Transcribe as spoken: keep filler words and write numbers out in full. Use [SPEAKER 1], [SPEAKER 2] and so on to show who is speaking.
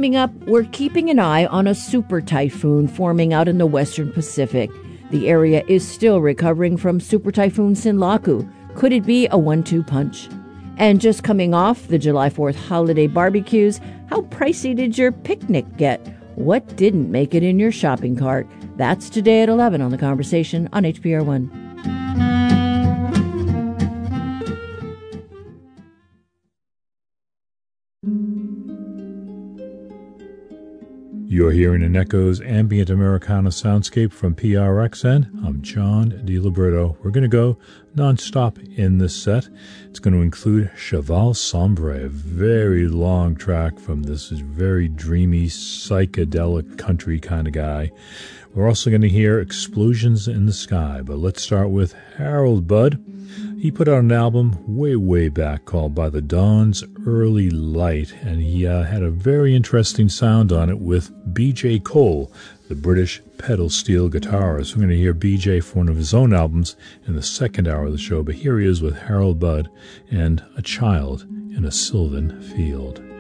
[SPEAKER 1] Coming up, we're keeping an eye on a super typhoon forming out in the western Pacific. The area is still recovering from Super Typhoon Sinlaku. Could it be a one two punch? And just coming off the July fourth holiday barbecues, how pricey did your picnic get? What didn't make it in your shopping cart? That's today at eleven on The Conversation on H P R one.
[SPEAKER 2] You're hearing an Echoes ambient Americana soundscape from P R X N. I'm John DiLiberto. We're going to go non-stop in this set. It's going to include Cheval Sombre, a very long track from this very dreamy, psychedelic country kind of guy. We're also going to hear Explosions in the Sky, but let's start with Harold Budd. He put out an album way, way back called By the Dawn's Early Light, and he uh, had a very interesting sound on it with B J Cole, the British pedal steel guitarist. We're going to hear B J for one of his own albums in the second hour of the show, but here he is with Harold Budd and A Child in a Sylvan Field.